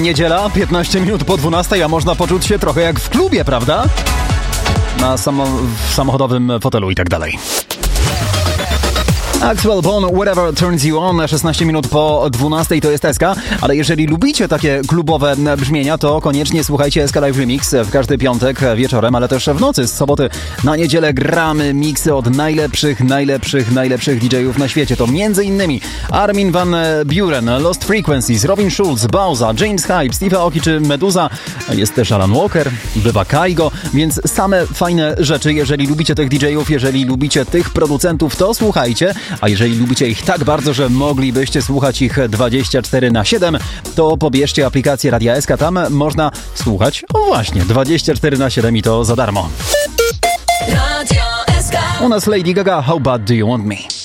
Niedziela, 15 minut po 12, a można poczuć się trochę jak w klubie, prawda? W samochodowym fotelu i tak dalej. Axwell Bone, Whatever Turns You On, 16 minut po 12 to jest SK, ale jeżeli lubicie takie klubowe brzmienia, to koniecznie słuchajcie SK Live Remix w każdy piątek wieczorem, ale też w nocy, z soboty na niedzielę gramy miksy od najlepszych DJ-ów na świecie. To m.in. Armin van Buuren, Lost Frequencies, Robin Schulz, Bauza, James Hype, Steve Aoki czy Meduza. Jest też Alan Walker, bywa Kaigo, więc same fajne rzeczy. Jeżeli lubicie tych DJ-ów, jeżeli lubicie tych producentów, to słuchajcie. A jeżeli lubicie ich tak bardzo, że moglibyście słuchać ich 24/7, to pobierzcie aplikację Radia SK. Tam można słuchać, o właśnie, 24/7 i to za darmo. U nas Lady Gaga, How Bad Do You Want Me?